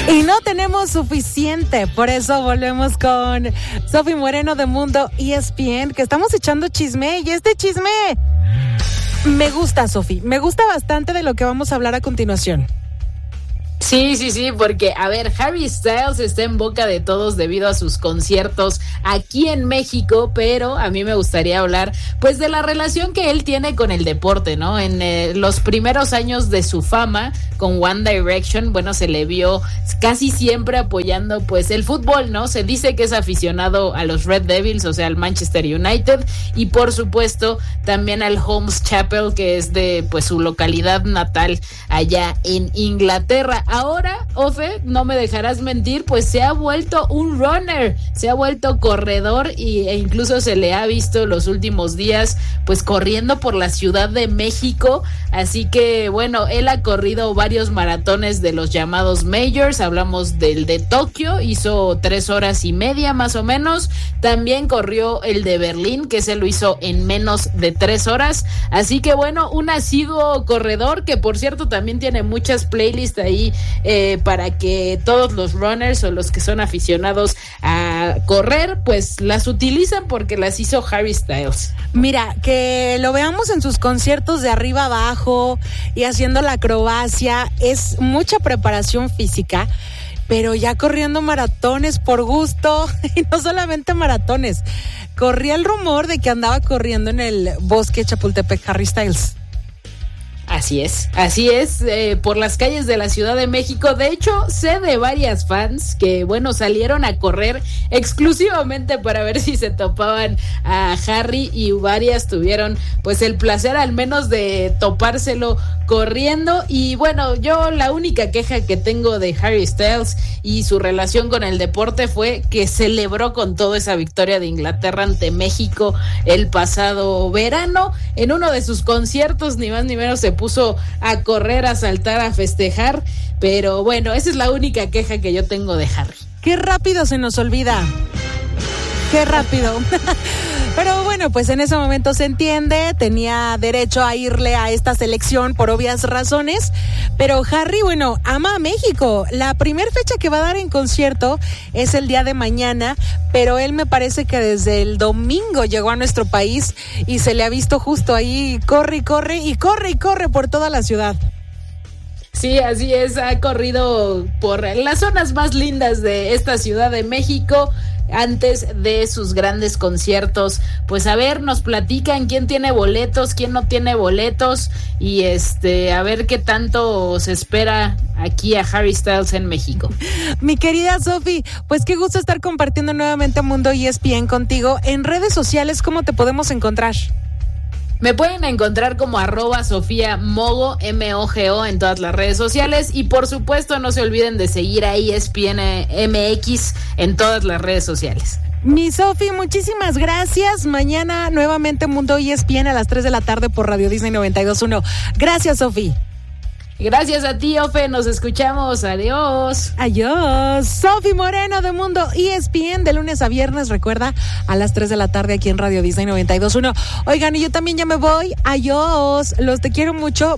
Y no tenemos suficiente, por eso volvemos con Sofi Moreno de Mundo ESPN, que estamos echando chisme, y este chisme me gusta, Sofi, me gusta bastante de lo que vamos a hablar a continuación. Sí, porque, a ver, Harry Styles está en boca de todos debido a sus conciertos aquí en México, pero a mí me gustaría hablar, pues, de la relación que él tiene con el deporte, ¿no? En los primeros años de su fama con One Direction, bueno, se le vio casi siempre apoyando, pues, el fútbol, ¿no? Se dice que es aficionado a los Red Devils, o sea, al Manchester United, y por supuesto, también al Holmes Chapel, que es de, pues, su localidad natal allá en Inglaterra. Ahora, Ofe, no me dejarás mentir, pues se ha vuelto un runner, se ha vuelto corredor e incluso se le ha visto los últimos días pues corriendo por la Ciudad de México, así que bueno, él ha corrido varios maratones de los llamados majors, hablamos del de Tokio, hizo 3 horas y media más o menos, también corrió el de Berlín, que se lo hizo en menos de 3 horas, así que bueno, un asiduo corredor que por cierto también tiene muchas playlists ahí para que todos los runners o los que son aficionados a correr pues las utilizan porque las hizo Harry Styles. Mira, que lo veamos en sus conciertos de arriba abajo y haciendo la acrobacia, es mucha preparación física, pero ya corriendo maratones por gusto, y no solamente maratones, corría el rumor de que andaba corriendo en el bosque Chapultepec Harry Styles. Así es, por las calles de la Ciudad de México. De hecho, sé de varias fans que, bueno, salieron a correr exclusivamente para ver si se topaban a Harry, y varias tuvieron, pues, el placer al menos de topárselo corriendo. Y bueno, yo la única queja que tengo de Harry Styles y su relación con el deporte fue que celebró con todo esa victoria de Inglaterra ante México el pasado verano. En uno de sus conciertos, ni más ni menos, se puso a correr, a saltar, a festejar, pero bueno, esa es la única queja que yo tengo de Harry. Qué rápido se nos olvida, qué rápido. Pero bueno, pues en ese momento se entiende, tenía derecho a irle a esta selección por obvias razones, pero Harry, bueno, ama a México. La primera fecha que va a dar en concierto es el día de mañana, pero él me parece que desde el domingo llegó a nuestro país y se le ha visto justo ahí, corre por toda la ciudad. Sí, así es, ha corrido por las zonas más lindas de esta Ciudad de México antes de sus grandes conciertos. Pues a ver, nos platican quién tiene boletos, quién no tiene boletos, y a ver qué tanto se espera aquí a Harry Styles en México. Mi querida Sofi, pues qué gusto estar compartiendo nuevamente Mundo ESPN contigo. En redes sociales, ¿cómo te podemos encontrar? Me pueden encontrar como @SofiaMogo, MOGO, en todas las redes sociales, y por supuesto no se olviden de seguir a ESPN MX en todas las redes sociales. Mi Sofi, muchísimas gracias. Mañana nuevamente Mundo ESPN a las 3 de la tarde por Radio Disney 92.1. Gracias, Sofi. Gracias a ti, Ofe, nos escuchamos, adiós. Adiós. Sofi Moreno de Mundo ESPN, de lunes a viernes, recuerda, a las 3 de la tarde aquí en Radio Disney 92.1. Oigan, y yo también ya me voy, adiós, los te quiero mucho.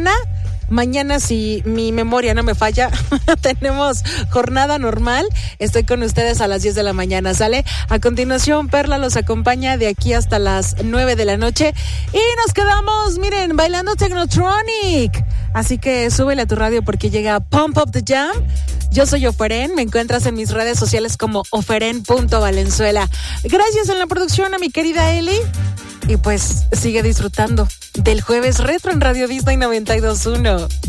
Mañana, si mi memoria no me falla, tenemos jornada normal. Estoy con ustedes a las 10 de la mañana, ¿sale? A continuación, Perla los acompaña de aquí hasta las 9 de la noche. Y nos quedamos, miren, bailando Technotronic. Así que súbele a tu radio porque llega Pump Up the Jam. Yo soy Oferen, me encuentras en mis redes sociales como oferen.valenzuela. Gracias en la producción a mi querida Eli. Y pues sigue disfrutando del Jueves Retro en Radio Disney 92.1.